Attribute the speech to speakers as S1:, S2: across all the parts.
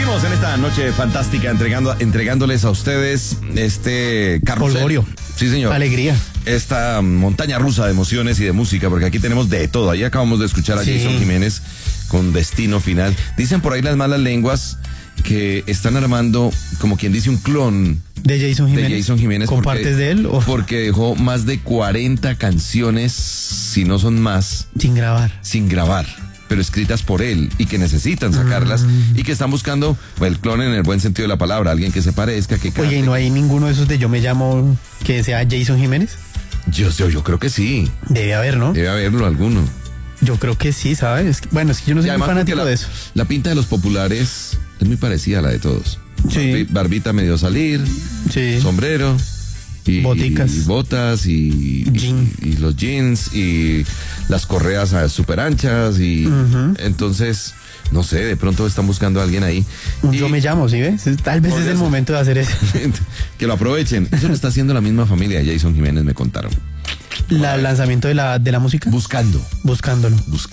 S1: Seguimos en esta noche fantástica entregándoles a ustedes este carrusel.
S2: Polvorio.
S1: Sí, señor.
S2: Alegría.
S1: Esta montaña rusa de emociones y de música, porque aquí tenemos de todo. Ahí acabamos de escuchar a Jason Jiménez con Destino Final. Dicen por ahí las malas lenguas que están armando, como quien dice, un clon
S2: de Jason Jiménez. ¿Con partes de él? ¿O?
S1: Porque dejó más de 40 canciones, si no son más. Sin grabar, pero escritas por él y que necesitan sacarlas y que están buscando el clon en el buen sentido de la palabra, alguien que se parezca, que cante.
S2: Oye, ¿y no hay ninguno de esos de Yo Me Llamo que sea Jason Jiménez?
S1: Yo creo que sí.
S2: Debe haber, ¿no?
S1: Debe haberlo alguno.
S2: Yo creo que sí, ¿sabes? Bueno, es que yo no soy muy fanático de eso.
S1: La pinta de los populares es muy parecida a la de todos.
S2: Sí.
S1: Barbita medio salir,
S2: sí.
S1: Sombrero, y botas, y los jeans, y las correas súper anchas, y entonces, no sé, de pronto están buscando a alguien ahí.
S2: Yo me llamo, ¿sí ves? Tal vez es el momento de hacer eso.
S1: Que lo aprovechen. Eso lo está haciendo la misma familia, Jason Jiménez, me contaron.
S2: ¿El lanzamiento de la música? Buscándolo.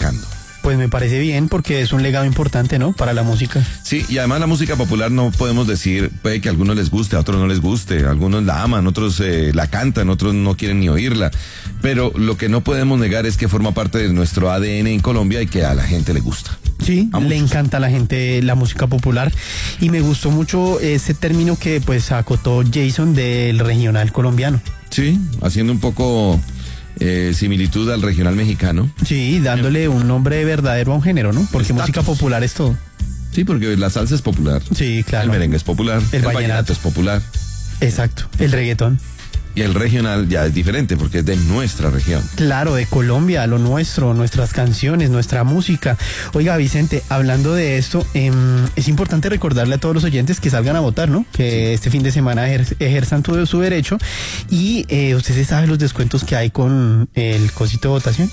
S2: Pues me parece bien porque es un legado importante, ¿no? Para la música.
S1: Sí, y además la música popular no podemos decir, puede que a algunos les guste, a otros no les guste, algunos la aman, otros la cantan, otros no quieren ni oírla, pero lo que no podemos negar es que forma parte de nuestro ADN en Colombia y que a la gente le gusta.
S2: Sí, le encanta a la gente la música popular y me gustó mucho ese término que pues acotó Jason del regional colombiano.
S1: Sí, haciendo un poco similitud al regional mexicano.
S2: Sí, dándole un nombre verdadero a un género, ¿no? Porque música popular es todo.
S1: Sí, porque la salsa es popular.
S2: Sí, claro.
S1: El merengue es popular. El vallenato es popular.
S2: Exacto. El reggaetón.
S1: Y el regional ya es diferente porque es de nuestra región.
S2: Claro, de Colombia, lo nuestro, nuestras canciones, nuestra música. Oiga, Vicente, hablando de esto, es importante recordarle a todos los oyentes que salgan a votar, ¿no? Que este fin de semana ejerzan todo su derecho. Y ¿usted sabe los descuentos que hay con el cosito de votación?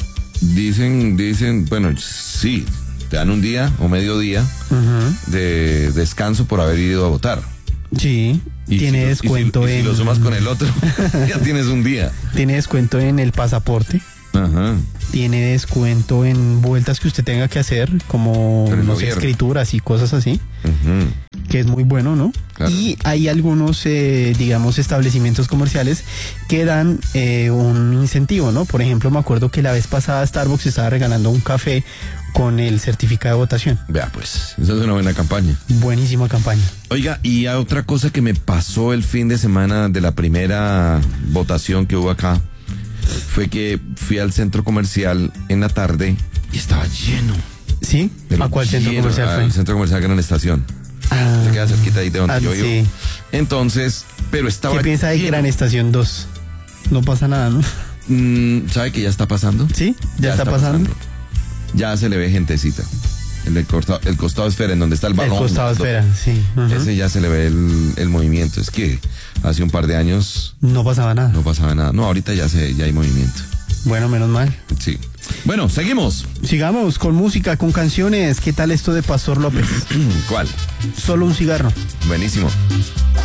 S1: Dicen, bueno, sí, te dan un día o medio día de descanso por haber ido a votar.
S2: Sí. Tiene descuento
S1: si lo sumas con el otro, ya tienes un día.
S2: Tiene descuento en el pasaporte.
S1: Ajá.
S2: Tiene descuento en vueltas que usted tenga que hacer, como no sé, escrituras y cosas así. Que es muy bueno, ¿no? Claro. Y hay algunos, digamos, establecimientos comerciales que dan un incentivo, ¿no? Por ejemplo, me acuerdo que la vez pasada Starbucks estaba regalando un café con el certificado de votación.
S1: Vea, pues, esa es una buena campaña.
S2: Buenísima campaña.
S1: Oiga, y otra cosa que me pasó el fin de semana de la primera votación que hubo acá, fue que fui al centro comercial en la tarde y estaba lleno.
S2: ¿Sí? ¿A cuál centro comercial fue?
S1: El centro comercial Gran Estación. Se queda cerquita ahí de donde yo vivo.
S2: Sí.
S1: Entonces, pero estaba
S2: ¿Qué piensa de Gran Estación 2? No pasa nada, ¿no?
S1: ¿Sabe que ya está pasando?
S2: Sí, ya está pasando.
S1: Ya se le ve gentecita. El costado esfera, en donde está el vagón.
S2: El costado esfera, sí.
S1: Ese ya se le ve el movimiento. Es que hace un par de años
S2: no pasaba nada.
S1: No, ahorita ya hay movimiento.
S2: Bueno, menos mal.
S1: Sí. Bueno, seguimos.
S2: Sigamos con música, con canciones. ¿Qué tal esto de Pastor López?
S1: ¿Cuál?
S2: Solo un cigarro.
S1: Buenísimo.